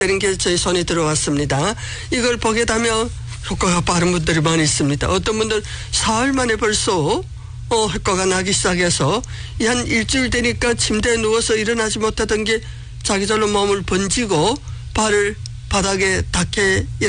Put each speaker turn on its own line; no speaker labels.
이런 게 저희 손에 들어왔습니다. 이걸 보게 되면 효과가 빠른 분들이 많이 있습니다. 어떤 분들 사흘 만에 벌써 효과가 나기 시작해서 한 일주일 되니까 침대에 누워서 일어나지 못하던 게 자기절로 몸을 번지고 발을 바닥에 닿게